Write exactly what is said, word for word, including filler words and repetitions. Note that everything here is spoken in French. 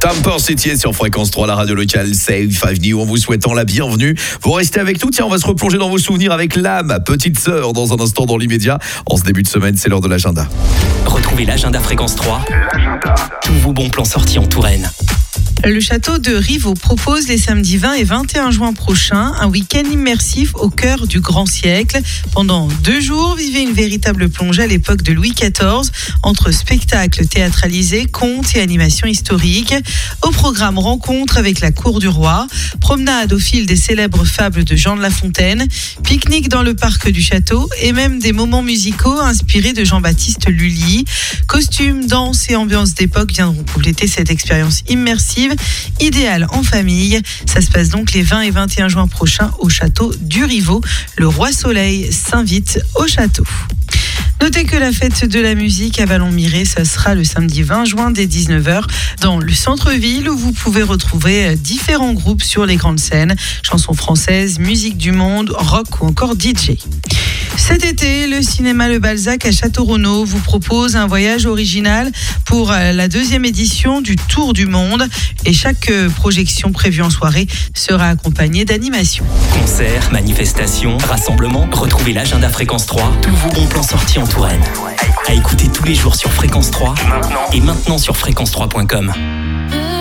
Tamper City sur Fréquence trois, la radio locale Safe Avenue, en vous souhaitant la bienvenue. Vous restez avec nous, tiens, on va se replonger dans vos souvenirs avec l'âme, petite sœur, dans un instant dans l'immédiat. En ce début de semaine, c'est l'heure de l'agenda. Retrouvez l'agenda Fréquence trois, l'agenda. Tous vos bons plans sortis en Touraine. Le château de Rivaux propose les samedis vingt et vingt et un juin prochains un week-end immersif au cœur du grand siècle. Pendant deux jours, vivez une véritable plongée à l'époque de Louis quatorze entre spectacles théâtralisés, contes et animations historiques. Au programme, rencontre avec la cour du roi, promenade au fil des célèbres fables de Jean de La Fontaine, pique-nique dans le parc du château et même des moments musicaux inspirés de Jean-Baptiste Lully. Costumes, danse et ambiance d'époque viendront compléter cette expérience immersive idéal en famille. Ça se passe donc les vingt et vingt et un juin prochains au château du Rivaux. Le Roi Soleil s'invite au château. Notez que la fête de la musique à Vallon-Miré, ça sera le samedi vingt juin dès dix-neuf heures dans le centre-ville où vous pouvez retrouver différents groupes sur les grandes scènes, chansons françaises, musique du monde, rock ou encore D J. Cet été, le cinéma Le Balzac à Château-Renaud vous propose un voyage original pour la deuxième édition du Tour du Monde. Et chaque projection prévue en soirée sera accompagnée d'animations. Concerts, manifestations, rassemblements, retrouvez l'agenda Fréquence trois, tous vos bons plans sortis en Touraine. À écouter tous les jours sur Fréquence trois et maintenant sur fréquence trois point com.